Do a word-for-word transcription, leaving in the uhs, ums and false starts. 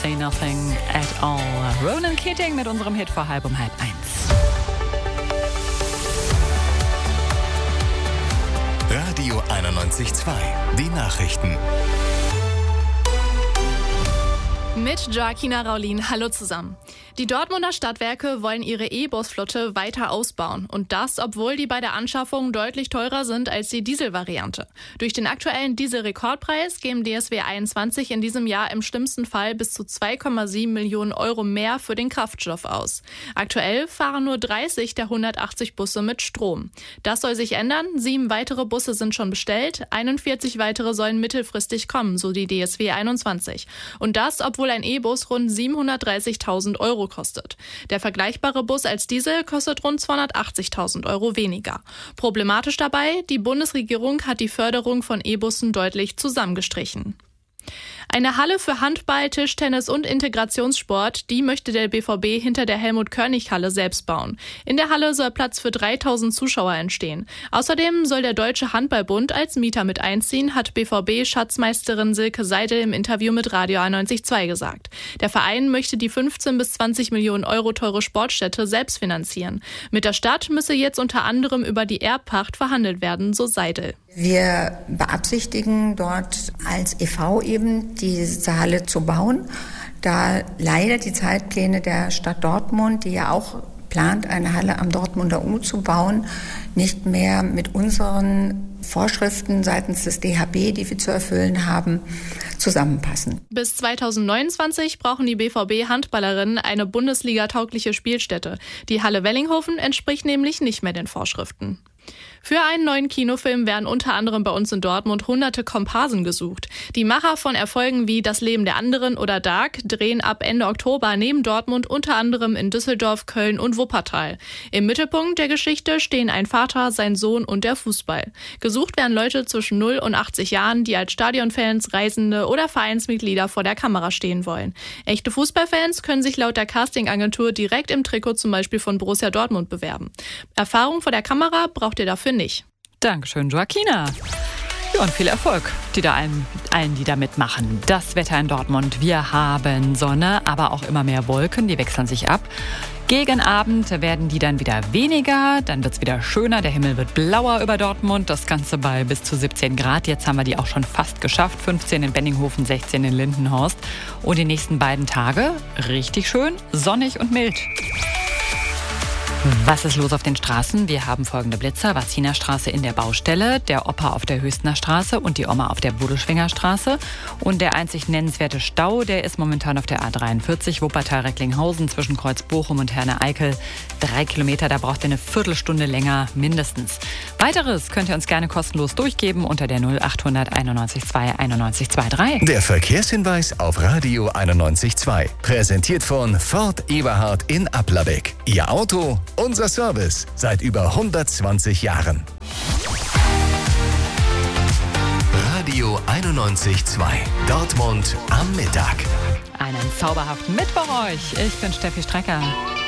Say Nothing at All. Ronan Keating mit unserem Hit vor halb um halb eins. Radio einundneunzig Komma zwei. Die Nachrichten. Mit Joaquina Raulin. Hallo zusammen. Die Dortmunder Stadtwerke wollen ihre E-Bus-Flotte weiter ausbauen. Und das, obwohl die bei der Anschaffung deutlich teurer sind als die Dieselvariante. Durch den aktuellen Dieselrekordpreis geben D S W einundzwanzig in diesem Jahr im schlimmsten Fall bis zu zwei Komma sieben Millionen Euro mehr für den Kraftstoff aus. Aktuell fahren nur dreißig der hundertachtzig Busse mit Strom. Das soll sich ändern. Sieben weitere Busse sind schon bestellt. einundvierzig weitere sollen mittelfristig kommen, so die D S W einundzwanzig. Und das, obwohl ein E-Bus rund siebenhundertdreißigtausend Euro kostet. Der vergleichbare Bus als Diesel kostet rund zweihundertachtzigtausend Euro weniger. Problematisch dabei, die Bundesregierung hat die Förderung von E-Bussen deutlich zusammengestrichen. Eine Halle für Handball, Tischtennis und Integrationssport, die möchte der B V B hinter der Helmut-Körnig-Halle selbst bauen. In der Halle soll Platz für dreitausend Zuschauer entstehen. Außerdem soll der Deutsche Handballbund als Mieter mit einziehen, hat B V B-Schatzmeisterin Silke Seidel im Interview mit Radio einundneunzig Komma zwei gesagt. Der Verein möchte die fünfzehn bis zwanzig Millionen Euro teure Sportstätte selbst finanzieren. Mit der Stadt müsse jetzt unter anderem über die Erbpacht verhandelt werden, so Seidel. Wir beabsichtigen dort als e V eben diese Halle zu bauen, da leider die Zeitpläne der Stadt Dortmund, die ja auch plant, eine Halle am Dortmunder U zu bauen, nicht mehr mit unseren Vorschriften seitens des D H B, die wir zu erfüllen haben, zusammenpassen. Bis zweitausendneunundzwanzig brauchen die B V B-Handballerinnen eine Bundesliga-taugliche Spielstätte. Die Halle Wellinghofen entspricht nämlich nicht mehr den Vorschriften. Für einen neuen Kinofilm werden unter anderem bei uns in Dortmund hunderte Komparsen gesucht. Die Macher von Erfolgen wie Das Leben der anderen oder Dark drehen ab Ende Oktober neben Dortmund unter anderem in Düsseldorf, Köln und Wuppertal. Im Mittelpunkt der Geschichte stehen ein Vater, sein Sohn und der Fußball. Gesucht werden Leute zwischen null und achtzig Jahren, die als Stadionfans, Reisende oder Vereinsmitglieder vor der Kamera stehen wollen. Echte Fußballfans können sich laut der Castingagentur direkt im Trikot zum Beispiel von Borussia Dortmund bewerben. Erfahrung vor der Kamera braucht ihr dafür nicht. Dankeschön, Joaquina. Ja, und viel Erfolg die da allen, allen, die da mitmachen. Das Wetter in Dortmund. Wir haben Sonne, aber auch immer mehr Wolken. Die wechseln sich ab. Gegen Abend werden die dann wieder weniger. Dann wird es wieder schöner. Der Himmel wird blauer über Dortmund. Das Ganze bei bis zu siebzehn Grad. Jetzt haben wir die auch schon fast geschafft. fünfzehn in Benninghofen, sechzehn in Lindenhorst. Und die nächsten beiden Tage richtig schön, sonnig und mild. Was ist los auf den Straßen? Wir haben folgende Blitzer. Vazzinerstraße in der Baustelle, der Opa auf der Höchstner Straße und die Oma auf der Bodelschwinger Straße. Und der einzig nennenswerte Stau, der ist momentan auf der A dreiundvierzig, Wuppertal-Recklinghausen zwischen Kreuz Bochum und Herne-Eickel. Drei Kilometer, da braucht ihr eine Viertelstunde länger mindestens. Weiteres könnt ihr uns gerne kostenlos durchgeben unter der null achthundert einundneunzig zwei einundneunzig dreiundzwanzig. Der Verkehrshinweis auf Radio einundneunzig Komma zwei. Präsentiert von Ford Eberhard in Applerbeck. Ihr Auto, unser Service seit über hundertzwanzig Jahren. Radio einundneunzig Komma zwei. Dortmund am Mittag. Einen zauberhaften Mittwoch euch. Ich bin Steffi Strecker.